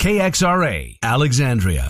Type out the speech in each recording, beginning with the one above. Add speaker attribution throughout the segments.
Speaker 1: KXRA, Alexandria.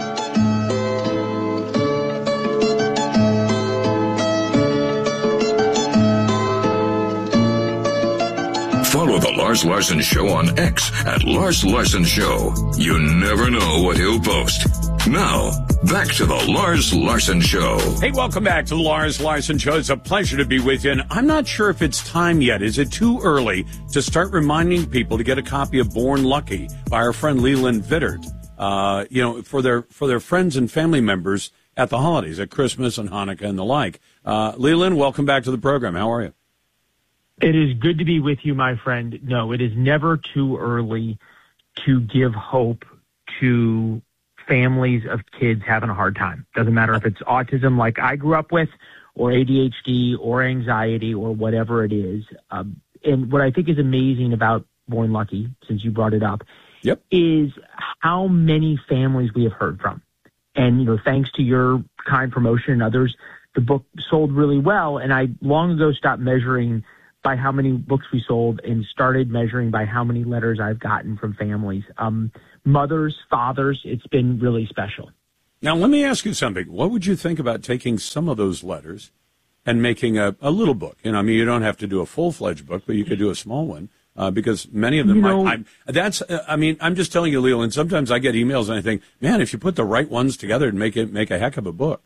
Speaker 2: Follow The Lars Larson Show on X at Lars Larson Show. You never know what he'll post. Now, back to The Lars Larson Show.
Speaker 3: Hey, welcome back to The Lars Larson Show. It's a pleasure to be with you. And I'm not sure if it's time yet. Is it too early to start reminding people to get a copy of Born Lucky by our friend Leland Vittert, for their friends and family members at the holidays, at Christmas and Hanukkah and the like. Leland, welcome back to the program. How are you?
Speaker 4: It is good to be with you, my friend. No, it is never too early to give hope to families of kids having a hard time. Doesn't matter if it's autism like I grew up with, or ADHD, or anxiety, or whatever it is. And what I think is amazing about Born Lucky, since you brought it up, is how many families we have heard from. And, thanks to your kind promotion and others, the book sold really well. And I long ago stopped measuring by how many books we sold and started measuring by how many letters I've gotten from families. Mothers, fathers, it's been really special.
Speaker 3: Now, let me ask you something. What would you think about taking some of those letters and making a little book? You don't have to do a full-fledged book, but you could do a small one, because many of them I'm just telling you, Leland, sometimes I get emails and I think, man, if you put the right ones together and make a heck of a book.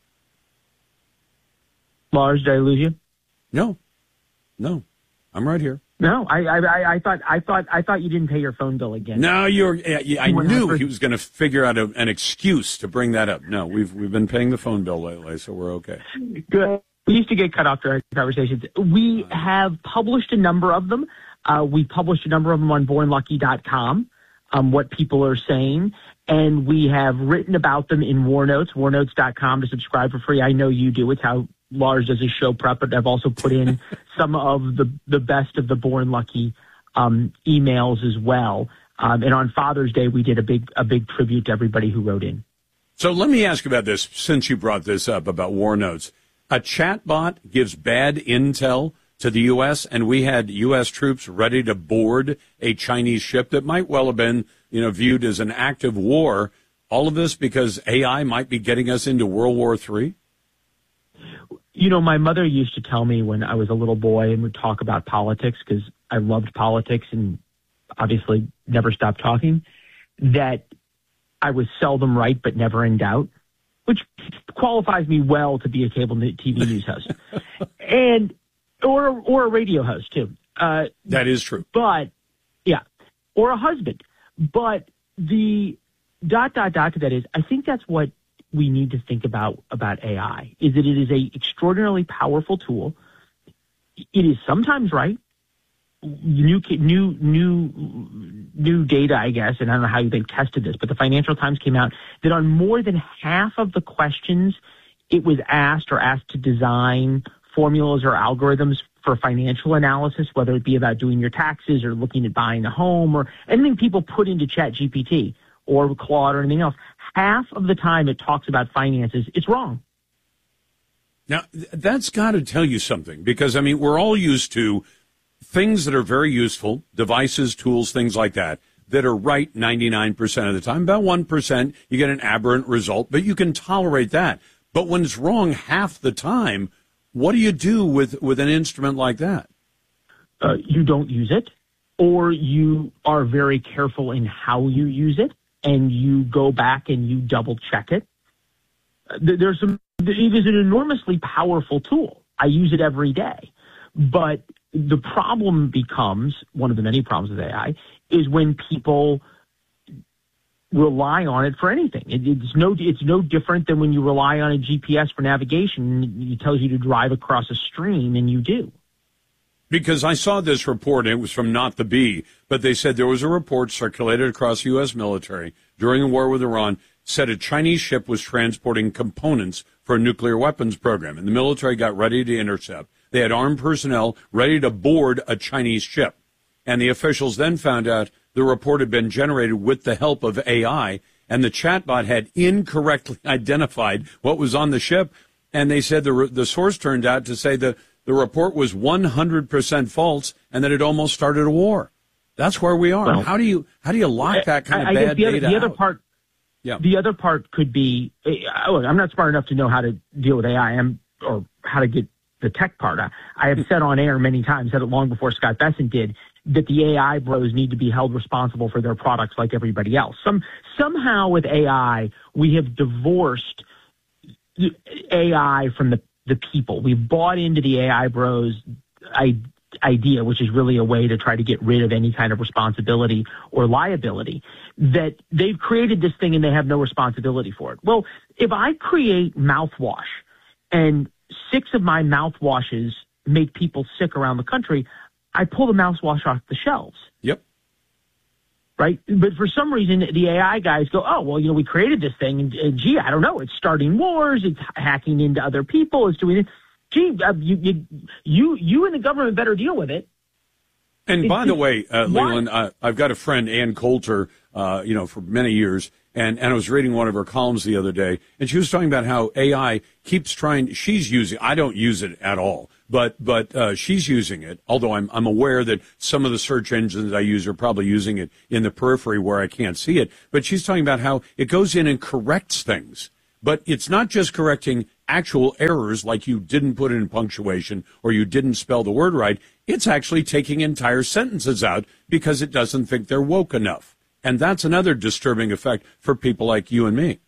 Speaker 4: Lars, did I lose you?
Speaker 3: No, I'm right here.
Speaker 4: No, I thought you didn't pay your phone bill again.
Speaker 3: No, I knew he was going to figure out an excuse to bring that up. No, we've been paying the phone bill lately, so we're okay.
Speaker 4: Good. We used to get cut off during conversations. We have published a number of them. We published a number of them on bornlucky.com, what people are saying. And we have written about them in War Notes, warnotes.com to subscribe for free. I know you do. It's how Lars does his show prep, but I've also put in some of the best of the Born Lucky emails as well. And on Father's Day, we did a big tribute to everybody who wrote in.
Speaker 3: So let me ask about this, since you brought this up about War Notes. A chatbot gives bad intel to the U.S., and we had U.S. troops ready to board a Chinese ship that might well have been, viewed as an active war. All of this because AI might be getting us into World War III?
Speaker 4: My mother used to tell me when I was a little boy and would talk about politics, because I loved politics and obviously never stopped talking, that I was seldom right but never in doubt, which qualifies me well to be a cable TV news host or a radio host too.
Speaker 3: That is true.
Speaker 4: But or a husband. But the ... to that is, I think that's what we need to think about AI, is that it is a extraordinarily powerful tool. It is sometimes right. New data, I guess, and I don't know how they've tested this, but the Financial Times came out that on more than half of the questions it was asked to design formulas or algorithms for financial analysis, whether it be about doing your taxes or looking at buying a home or anything people put into ChatGPT or Claude or anything else. Half of the time it talks about finances, it's wrong.
Speaker 3: Now, that's got to tell you something, because, we're all used to things that are very useful, devices, tools, things like that are right 99% of the time. About 1%, you get an aberrant result, but you can tolerate that. But when it's wrong half the time, what do you do with an instrument like that?
Speaker 4: You don't use it, or you are very careful in how you use it, and you go back and you double check it. It is an enormously powerful tool. I use it every day. But the problem becomes, one of the many problems with AI, is when people rely on it for anything. It's no different than when you rely on a GPS for navigation. It tells you to drive across a stream, and you do.
Speaker 3: Because I saw this report, and it was from Not the Bee, but they said there was a report circulated across U.S. military during the war with Iran, said a Chinese ship was transporting components for a nuclear weapons program, and the military got ready to intercept. They had armed personnel ready to board a Chinese ship, and the officials then found out the report had been generated with the help of AI, and the chatbot had incorrectly identified what was on the ship, and they said the source turned out to say that the report was 100% false and that it almost started a war. That's where we are.
Speaker 4: Well,
Speaker 3: how do you lock that kind of
Speaker 4: I
Speaker 3: bad
Speaker 4: guess
Speaker 3: data
Speaker 4: the other
Speaker 3: out?
Speaker 4: part.
Speaker 3: Yeah.
Speaker 4: The other part could be, look, I'm not smart enough to know how to deal with AI or how to get the tech part. I have said on air many times, said it long before Scott Bessent did, that the AI bros need to be held responsible for their products like everybody else. Somehow with AI, we have divorced AI from the people. We've bought into the AI bros idea, which is really a way to try to get rid of any kind of responsibility or liability, that they've created this thing and they have no responsibility for it. Well, if I create mouthwash and 6 of my mouthwashes make people sick around the country, I pull the mouthwash off the shelves.
Speaker 3: Yep.
Speaker 4: Right? But for some reason, the AI guys go, oh, well, we created this thing, and gee, I don't know, it's starting wars, it's hacking into other people, it's doing it. Gee, you and the government better deal with it.
Speaker 3: And by the way, Leland, I've got a friend, Ann Coulter, for many years, and I was reading one of her columns the other day, and she was talking about how AI keeps she's using, I don't use it at all, but she's using it, although I'm aware that some of the search engines I use are probably using it in the periphery where I can't see it, but she's talking about how it goes in and corrects things. But it's not just correcting actual errors like you didn't put in punctuation or you didn't spell the word right. It's actually taking entire sentences out because it doesn't think they're woke enough. And that's another disturbing effect for people like you and me.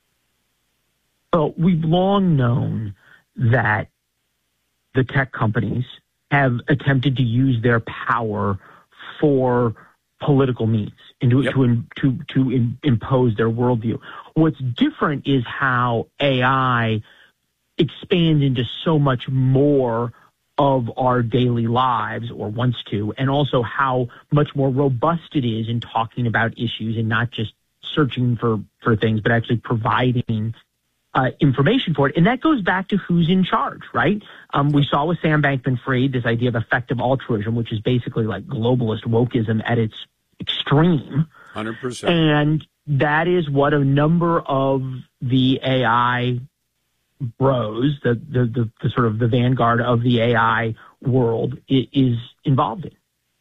Speaker 4: Well, we've long known that the tech companies have attempted to use their power for political means and to impose their worldview. What's different is how AI expands into so much more of our daily lives, or wants to, and also how much more robust it is in talking about issues and not just searching for things, but actually providing information for it. And that goes back to who's in charge, right? We saw with Sam Bankman-Fried this idea of effective altruism, which is basically like globalist wokeism at its extreme.
Speaker 3: 100%.
Speaker 4: And that is what a number of the AI bros, the sort of the vanguard of the AI world is involved in.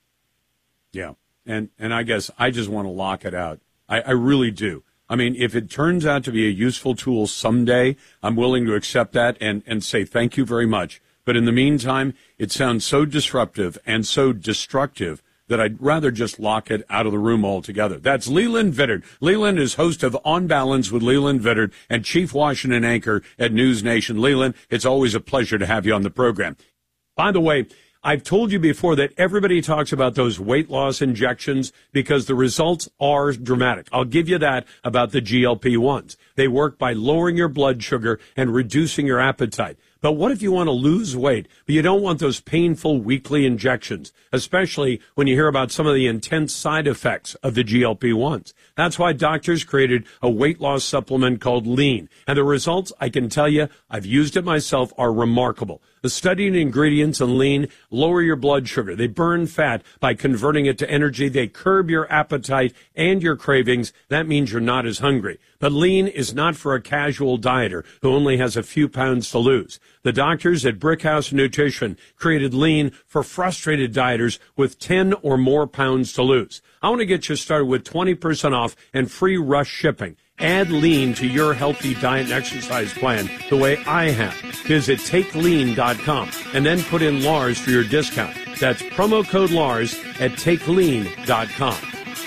Speaker 3: Yeah. And I guess I just want to lock it out. I really do. I mean, if it turns out to be a useful tool someday, I'm willing to accept that and say thank you very much. But in the meantime, it sounds so disruptive and so destructive that I'd rather just lock it out of the room altogether. That's Leland Vittert. Leland is host of On Balance with Leland Vittert and chief Washington anchor at News Nation. Leland, it's always a pleasure to have you on the program. By the way, I've told you before that everybody talks about those weight loss injections because the results are dramatic. I'll give you that about the GLP-1s. They work by lowering your blood sugar and reducing your appetite. But what if you want to lose weight, but you don't want those painful weekly injections, especially when you hear about some of the intense side effects of the GLP-1s? That's why doctors created a weight loss supplement called Lean. And the results, I can tell you, I've used it myself, are remarkable. The studied ingredients in Lean lower your blood sugar. They burn fat by converting it to energy. They curb your appetite and your cravings. That means you're not as hungry. But Lean is not for a casual dieter who only has a few pounds to lose. The doctors at Brickhouse Nutrition created Lean for frustrated dieters with 10 or more pounds to lose. I want to get you started with 20% off and free rush shipping. Add Lean to your healthy diet and exercise plan the way I have. Visit TakeLean.com and then put in Lars for your discount. That's promo code Lars at TakeLean.com.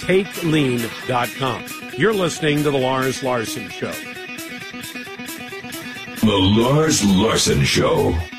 Speaker 3: TakeLean.com. You're listening to The Lars Larson Show.
Speaker 2: The Lars Larson Show.